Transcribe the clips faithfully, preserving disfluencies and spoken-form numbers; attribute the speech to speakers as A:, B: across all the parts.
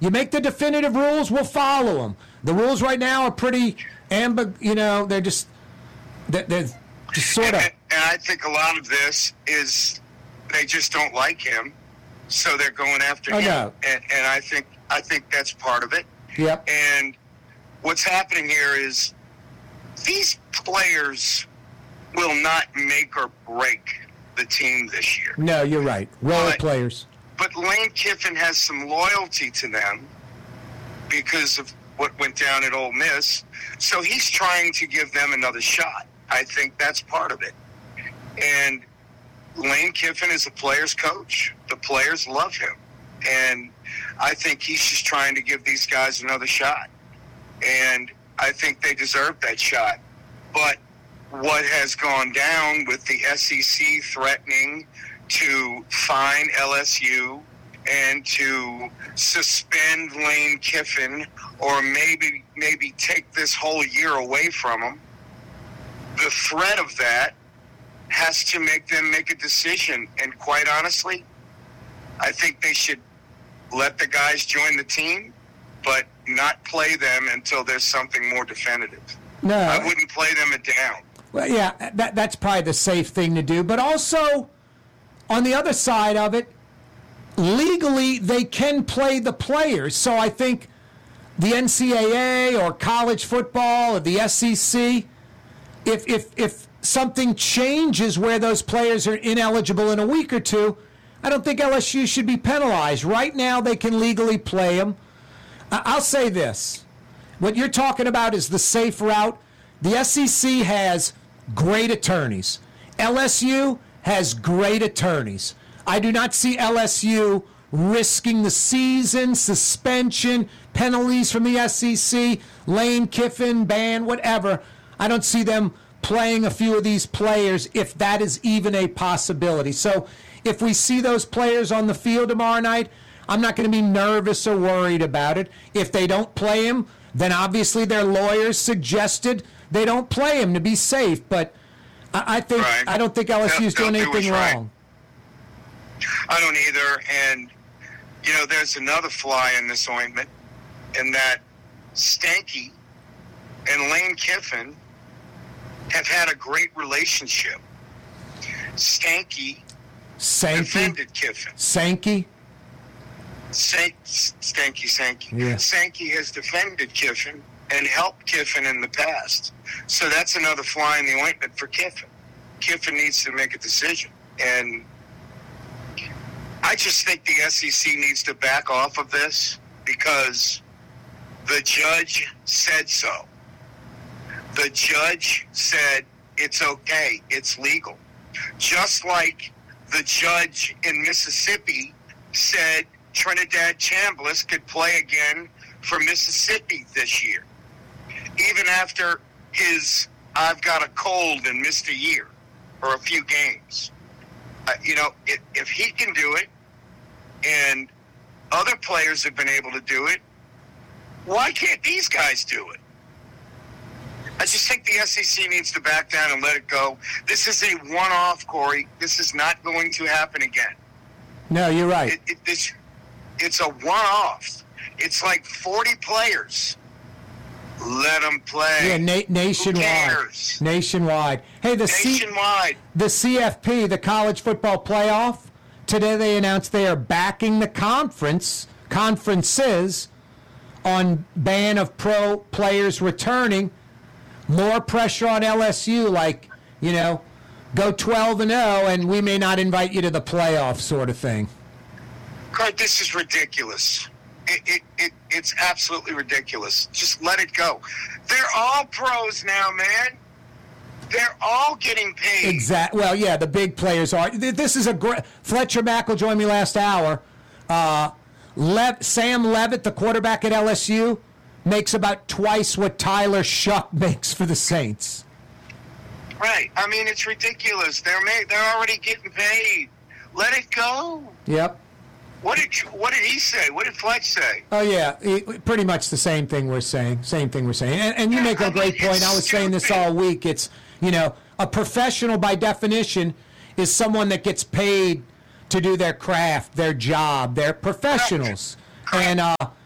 A: You make the definitive rules, we'll follow them. The rules right now are pretty ambig. You know, they're just they're, they're just sort of.
B: And, and I think a lot of this is they just don't like him, so they're going after
A: oh,
B: him.
A: No.
B: And, and I think I think that's part of it.
A: Yep.
B: And what's happening here is these players will not make or break the team this year.
A: No, you're right. Role
B: but,
A: players.
B: But Lane Kiffin has some loyalty to them because of what went down at Ole Miss. So he's trying to give them another shot. I think that's part of it. And Lane Kiffin is a player's coach. The players love him. And I think he's just trying to give these guys another shot. And I think they deserve that shot. But what has gone down with the S E C threatening to fine L S U and to suspend Lane Kiffin or maybe maybe take this whole year away from him, the threat of that has to make them make a decision. And quite honestly, I think they should let the guys join the team, but not play them until there's something more definitive.
A: No.
B: I wouldn't play them down.
A: Well, yeah, that, that's probably the safe thing to do. But also, on the other side of it, legally they can play the players. So I think the N C double A or college football or the S E C, if if if something changes where those players are ineligible in a week or two, I don't think L S U should be penalized. Right now they can legally play them. I'll say this. What you're talking about is the safe route. The S E C has great attorneys. L S U has great attorneys. I do not see L S U risking the season, suspension, penalties from the S E C, Lane Kiffin, ban, whatever. I don't see them playing a few of these players if that is even a possibility. So if we see those players on the field tomorrow night, I'm not going to be nervous or worried about it. If they don't play him, then obviously their lawyers suggested they don't play him to be safe. But I, I think
B: right.
A: I don't think L S U is doing anything wrong.
B: I don't either. And, you know, there's another fly in this ointment in that Stanky and Lane Kiffin have had a great relationship. Stanky
A: Sankey?
B: defended Kiffin.
A: Sankey?
B: Sank, Stanky, Sankey.
A: Yeah.
B: Sankey has defended Kiffin and helped Kiffin in the past. So that's another fly in the ointment for Kiffin. Kiffin needs to make a decision. And I just think the S E C needs to back off of this because the judge said so. The judge said it's okay, it's legal. Just like the judge in Mississippi said Trinidad Chambliss could play again for Mississippi this year, even after his I've got a cold and missed a year or a few games. Uh, you know, if, if he can do it and other players have been able to do it, why can't these guys do it? I just think the S E C needs to back down and let it go. This is a one-off, Corey. This is not going to happen again.
A: No, you're right.
B: It, it, this, it's a one-off. It's like forty players. Let them play.
A: Yeah, na- nationwide.
B: Who cares?
A: Nationwide. Hey, the C-
B: Nationwide.
A: the C F P, the College Football Playoff, today they announced they are backing the conference, conferences, on ban of pro players returning. More pressure on L S U, like, you know, go twelve and oh, and we may not invite you to the playoff sort of thing.
B: God, this is ridiculous. It, it, it, it's absolutely ridiculous. Just let it go. They're all pros now, man. They're all getting paid.
A: Exactly. Well, yeah, the big players are. This is a great. Fletcher Mackle joined me last hour. Uh, Le- Sam Levitt, the quarterback at L S U, makes about twice what Tyler Shuck makes for the Saints.
B: Right. I mean, it's ridiculous. They're made, they're already getting paid. Let it go.
A: Yep.
B: What did what did he say? What did Fletch say?
A: Oh, yeah. He, pretty much the same thing we're saying. Same thing we're saying. And, and you make a
B: I
A: great
B: mean,
A: point. I was
B: stupid.
A: saying this all week. It's, you know, a professional by definition is someone that gets paid to do their craft, their job. They're professionals.
B: Correct.
A: And uh,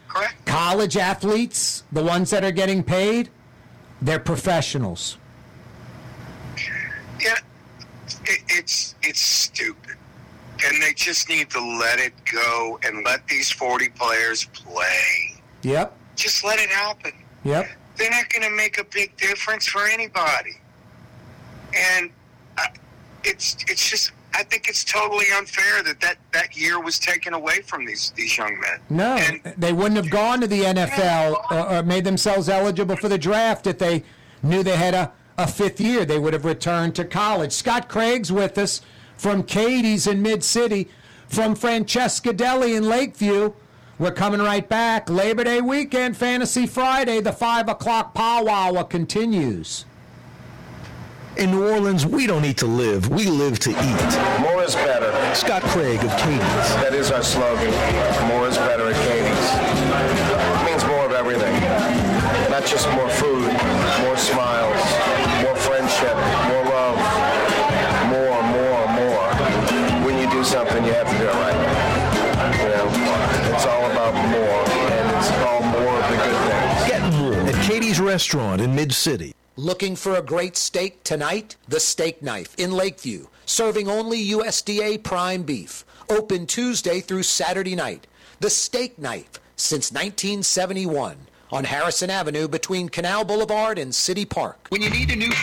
B: Correct.
A: College athletes, the ones that are getting paid, they're professionals.
B: Yeah, it, it's it's stupid, and they just need to let it go and let these forty players play.
A: Yep.
B: Just let it happen.
A: Yep.
B: They're not going to make a big difference for anybody, and uh, it's it's just. I think it's totally unfair that, that that year was taken away from these these young men.
A: No,
B: and,
A: they wouldn't have gone to the N F L or, or made themselves eligible for the draft if they knew they had a, a fifth year. They would have returned to college. Scott Craig's with us from Katie's in Mid-City, from Francesca Deli in Lakeview. We're coming right back. Labor Day weekend, Fantasy Friday, the five o'clock powwow continues.
C: In New Orleans, we don't eat to live, we live to eat.
D: More is better.
C: Scott Craig of Katie's.
D: That is our slogan. More is better at Katie's. It means more of everything. Not just more food, more smiles, more friendship, more love. More, more, more. When you do something, you have to do it right. You know, it's all about more, and it's all more of the good things.
C: Get more at Katie's Restaurant in Mid-City.
A: Looking for a great steak tonight? The Steak Knife in Lakeview, serving only U S D A prime beef. Open Tuesday through Saturday night. The Steak Knife since nineteen seventy-one on Harrison Avenue between Canal Boulevard and City Park. When you need a new